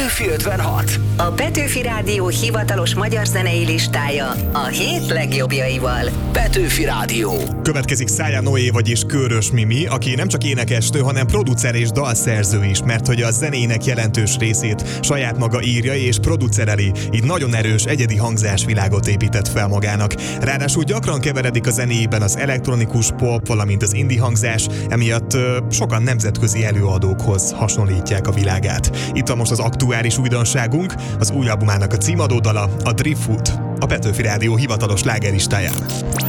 Petőfi 56. A Petőfi Rádió hivatalos magyar zenei listája a hét legjobbjaival. Petőfi Rádió. Következik Szája Noé, vagyis Körös Mimi, aki nem csak énekesnő, hanem producer és dalszerző is, mert hogy a zenének jelentős részét saját maga írja és producereli, így nagyon erős, egyedi hangzásvilágot épített fel magának. Ráadásul gyakran keveredik a zenéjében az elektronikus pop, valamint az indie hangzás, emiatt sokan nemzetközi előadókhoz hasonlítják a világát. Itt van most az aktuális újdonságunk, az új albumának a címadó dala, a Driftwood, a Petőfi Rádió hivatalos slágerlistáján.